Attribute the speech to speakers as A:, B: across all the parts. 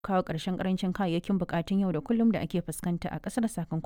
A: kawo ƙarshen ƙarancin kayayyakin buƙatun yau da kullum da ake fuskanta a ƙasar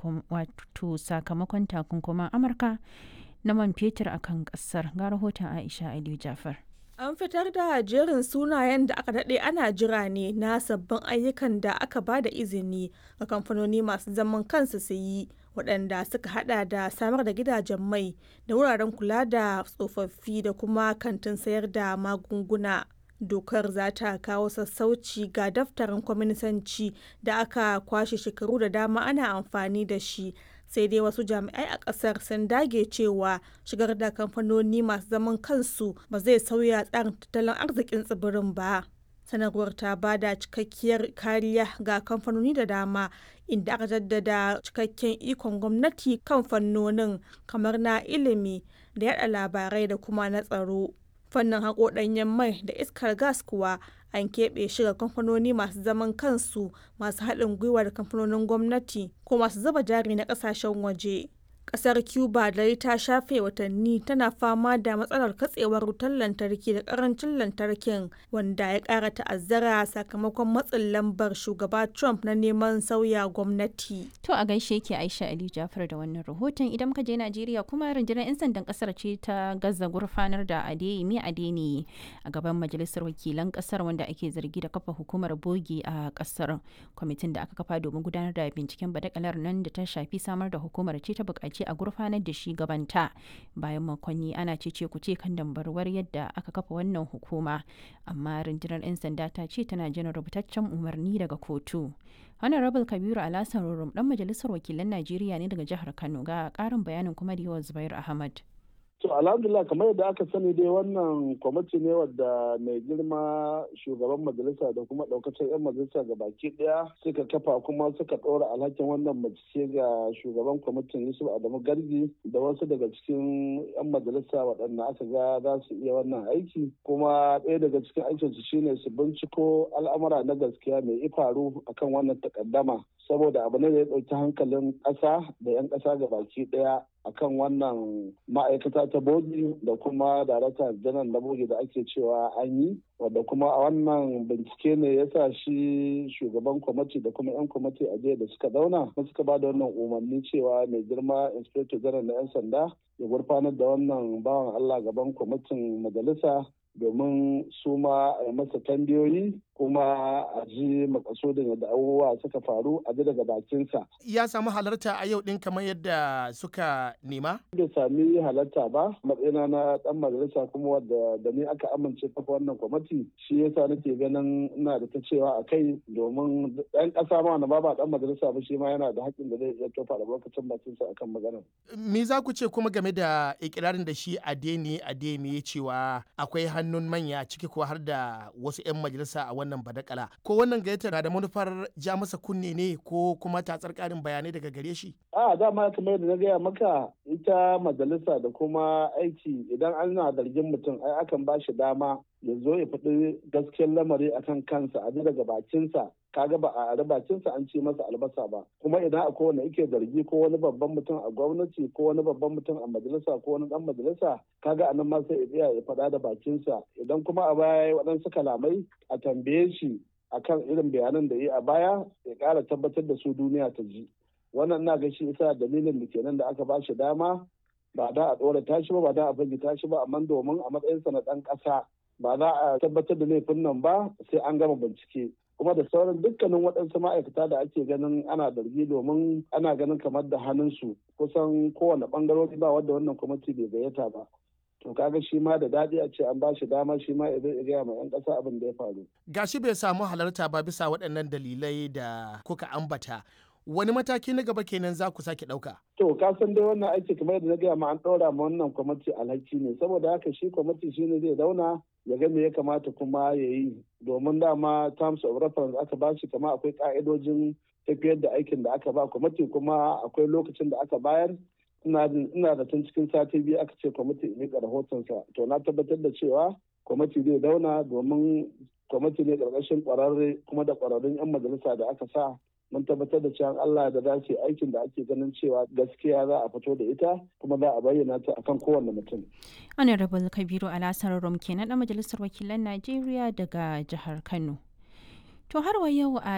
A: sakamakon takunkuman Amurka na man fetur a kan ƙasar. Ga rahoton Aisha Aliyu Jafar.
B: An fitar da jerin sunayen da aka daɗe ana jira ne na sabbin ayyukan da aka ba da izini ga kamfanoni masu zaman kansu su yi, waɗanda suka hada da samar da gidajen mai da wuraren kula da tsofaffi da kuma kantin sayar da magunguna. Dokar za ta kawo sassauci ga daftarin kwaminisanci da aka kwashe shekaru da dama ana amfani da shi. Sai dai wasu jami'ai a kasar sun dage cewa shigar da kamfanoni masu zaman kansu ba zai sauya tsarin tattalin arzikin tsibirin ba. Sanarwar ta ba da cikakkiyar kariya ga kamfanoni da dama, inda aka jaddada cikakken ikon gwamnati kan fannonin kamar na ilimi da yada labarai da kuma na tsaro. Fannin haƙo ɗanyen mai da iskar gas kuwa an keɓe shi ga kamfanoni masu zaman kansu, masu haɗin gwiwa da kamfanonin gwamnati ko masu zuba jari na ƙasashen waje. Ƙasar Cuba dai ta shafe watanni tana fama da matsalar katsewar wutar lantarki da ƙarancin lantarkin, wanda ya ƙara ta'azzara sakamakon matsin lambar shugaba Trump na neman sauya gwamnati.
A: To a gaishe ke Aisha Ali Jafar da wannan rahoton. Idan muka je Najeriya kuma rundunar 'yan sandan ƙasar ce ta gaza gurfanar da Adeyemi Adeniyi a gaban majalisar wakilan ƙasar, wanda ake zargi da kafa hukumar bogi a ƙasar. Kwamitin da aka kafa domin gudanar da binciken badakalar nan da ta shafi samar da hukumar ce ta buƙaci a gurfanar da shi gabanta bayan makonni ana cece kuce kan dambarwar yadda aka kafa wannan hukuma, amma rundunar 'yan sanda ta ce tana jiran rubutaccen umarni daga kotu. Honorable Kabiru Alhassan Rurum dan majalisar wakilan Najeriya ne daga jihar Kano, ga karin bayanin kuma da yawa Zubair Ahmad.
C: To alhamdulillah, kamar yadda aka sani dai wannan kwamiti ne wadda mai girma shugaban majalisa da kuma daukacin 'yan majalisa ga baki daya suka kafa, kuma suka ɗora alhakin wannan mace ga shugaban kwamitin Yusuf Adamu Gargi da wasu daga cikin 'yan majalisa waɗanda aka ga za su iya wannan aiki. Kuma ɗaya daga cikin aikinsu shine su binciko al'amura na gaskiya mai ifaru akan wannan takaddama, saboda abu ne da ya ɗauki hankalin ƙasa da 'yan ƙasa ga baki daya akan wannan ma'aikata ta bogi da kuma darakta janar na bogi da ake cewa an yi, wadda kuma a wannan bincike ne ya sa shi shugaban kwamiti da kuma 'yan kwamiti a jiya da suka zauna suka ba da wannan umarni cewa mai girma inspector janar na 'yan sanda ya gurfanar da wannan bawan Allah gaban kwamitin majalisa domin su ma a yi masa tambayoyi kuma a ji makasudin yadda abubuwa suka faru a ji daga bakinsa.
D: Ya samu halarta a yau din kamar yadda suka nema?
C: Bai sami halarta ba, matsayina na dan majalisa kuma wadda da ni aka amince kafa wannan kwamiti, shi yasa nake ganin ina da ta cewa a kai, domin ɗan ƙasa ma wanda ba dan majalisa ba shi ma yana da haƙƙin da zai iya tofa albarkacin bakinsa akan maganar.
D: Me za ku ce kuma game da ikirarin da shi Adeyemi cewa akwai hannun manya ciki ko har da wasu 'yan majalisa a wannan badakala, ko wannan gayyata na da manufar ja masa kunne ne ko kuma tatsar karin bayanai daga gare shi?
C: Dama kamar yadda na gaya maka, ita majalisa da kuma aiki idan ana zargin mutum ai akan ba shi dama ya zo ya faɗi gaskiyar lamari akan kansa a ji daga bakinsa. Kaga ba a bakinsa an ce masa albasa ba, kuma idan akwai wanda yake zargi ko wani babban mutum a gwamnati ko wani babban mutum a majalisa ko wani dan majalisa, kaga anan ma sai ya faɗa da bakinsa. Idan kuma a baya waɗansu kalamai a tambaye shi akan irin bayanan da yi a baya, ya ƙara tabbatar da su duniya ta ji. Wannan ina ga shi isa dalilin da kenan da aka ba shi dama, ba da a ɗora tashi ba da a fagita shi ba, amma domin a matsayinsa na ɗan ƙasa ba za a tabbatar da laifin nan ba sai an gama bincike. Kuma da sauran dukkanin waɗansu ma'aikata da ake ganin ana zargi, domin ana ganin kamar da hannunsu kusan kowane ɓangarori ba wadda wannan kwamiti bai gayyata ba. To kaga shi ma da daɗi a ce an ba shi dama shi ma ya gaya ma 'yan ƙasa abin da ya faru.
D: Gashi bai samu halarta ba bisa waɗannan dalilai da kuka ambata. Wani mataki na gaba kenan za ku sake ɗauka?
C: To ka san dai wannan aiki kamar yadda na gaya ma an ɗora ma wannan kwamiti alhaki ne, saboda haka shi kwamiti shi ne zai zauna ya ga me ya kamata kuma ya yi, domin dama terms of reference aka ba shi, kama akwai ka'idojin tafiyar da aikin da aka ba kwamiti, kuma akwai lokacin da aka bayar. Ina da tun cikin sati biyu aka ce kwamiti ya miƙa rahotonsa, to na tabbatar da cewa kwamiti zai zauna, domin kwamiti ne ƙarƙashin ƙwararre kuma da ƙwararrun 'yan majalisa da aka sa. Mun tabbatar da cewa Allah da za su yi aikin da ake ganin cewa gaskiya za a fito da ita kuma za a bayyana ta akan kowanne mutum.
A: Honorable Kabiru Alhassan Rurum kenan dan majalisar wakilan Najeriya daga jihar Kano. To har wa yau a